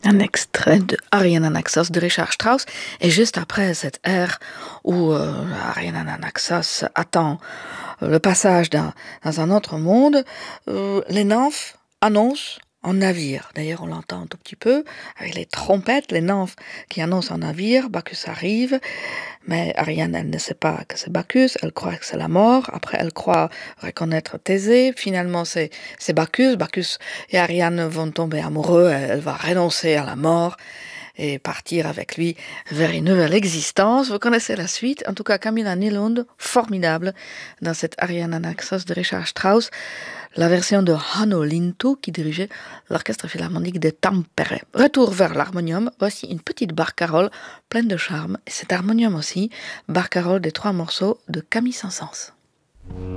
Un extrait de Ariane Anaxos de Richard Strauss, et juste après cette ère où Ariane Anaxos attend le passage dans un autre monde, les nymphes annoncent un navire. D'ailleurs, on l'entend un tout petit peu, avec les trompettes, les nymphes qui annoncent un navire, Bacchus arrive, mais Ariane, elle ne sait pas que c'est Bacchus, elle croit que c'est la mort, après elle croit reconnaître Thésée, finalement c'est Bacchus, Bacchus et Ariane vont tomber amoureux, elle va renoncer à la mort et partir avec lui vers une nouvelle existence. Vous connaissez la suite, en tout cas Camilla Nylund, formidable dans cette Ariane Anaxos de Richard Strauss, la version de Hanno Lintu qui dirigeait l'orchestre philharmonique de Tampere. Retour vers l'harmonium, voici une petite barcarolle pleine de charme, et cet harmonium aussi, barcarolle des 3 morceaux de Camille Saint-Saëns.